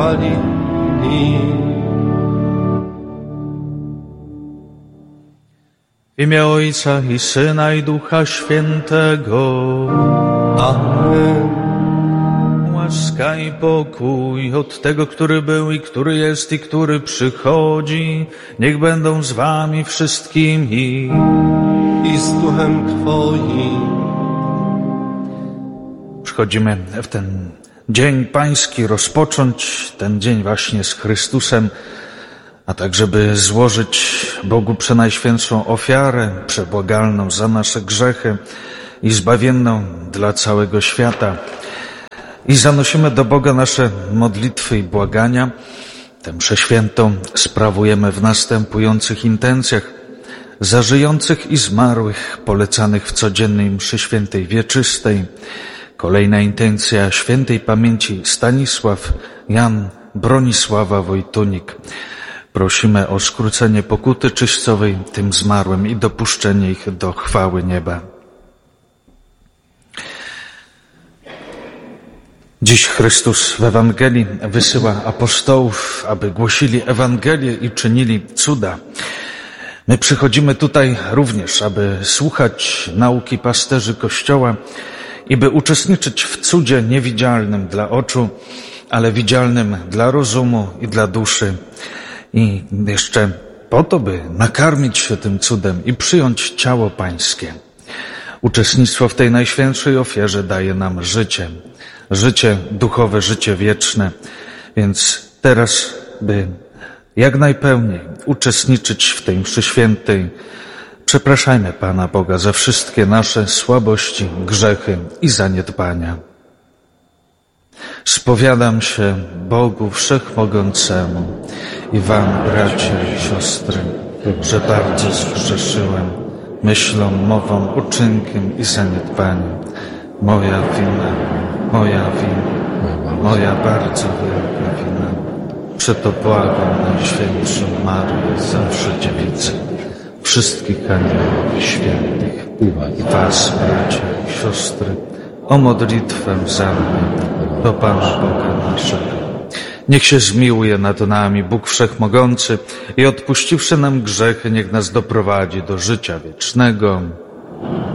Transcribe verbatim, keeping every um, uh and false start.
trwali dni. W imię Ojca i Syna i Ducha Świętego. Amen. Łaska i pokój od tego, który był i który jest i który przychodzi, niech będą z wami wszystkimi. I z duchem Twoim. Przychodzimy w ten dzień pański rozpocząć, ten dzień właśnie z Chrystusem, a tak, żeby złożyć Bogu przenajświętszą ofiarę, przebłagalną za nasze grzechy i zbawienną dla całego świata. I zanosimy do Boga nasze modlitwy i błagania. Tę mszę świętą sprawujemy w następujących intencjach: za żyjących i zmarłych, polecanych w codziennej mszy świętej wieczystej. Kolejna intencja: świętej pamięci Stanisław, Jan, Bronisława Wojtunik. Prosimy o skrócenie pokuty czyścowej tym zmarłym i dopuszczenie ich do chwały nieba. Dziś Chrystus w Ewangelii wysyła apostołów, aby głosili Ewangelię i czynili cuda. My przychodzimy tutaj również, aby słuchać nauki pasterzy Kościoła i by uczestniczyć w cudzie niewidzialnym dla oczu, ale widzialnym dla rozumu i dla duszy. I jeszcze po to, by nakarmić się tym cudem i przyjąć ciało pańskie. Uczestnictwo w tej najświętszej ofierze daje nam życie. Życie duchowe, życie wieczne. Więc teraz, by jak najpełniej uczestniczyć w tej mszy świętej, przepraszajmy Pana Boga za wszystkie nasze słabości, grzechy i zaniedbania. Spowiadam się Bogu Wszechmogącemu i wam, bracia i siostry, że bardzo zgrzeszyłem myślą, mową, uczynkiem i zaniedbaniem. Moja wina, moja wina, moja bardzo wielka wina. Przeto błagam Najświętszą Maryję, zawsze Dziewicę, wszystkich aniołów i świętych i was, bracia i siostry, o modlitwę za mnie do Pana Boga naszego. Niech się zmiłuje nad nami Bóg Wszechmogący i odpuściwszy nam grzechy, niech nas doprowadzi do życia wiecznego.